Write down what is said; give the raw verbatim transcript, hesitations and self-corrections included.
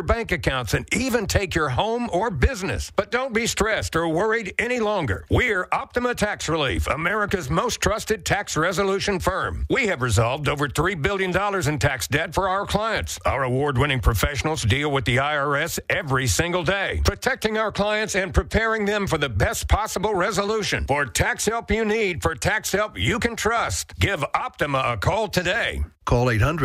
bank accounts, and even take your home or business. But don't be stressed or worried any longer. We're Optima Tax Relief, America's most trusted tax resolution firm. We have resolved over three billion dollars in tax debt for our clients. Our award-winning professionals deal with the I R S every single day, protecting our clients and preparing them for the best possible resolution. For tax help you need, for tax help you can trust, give Optima a call today. Call eight hundred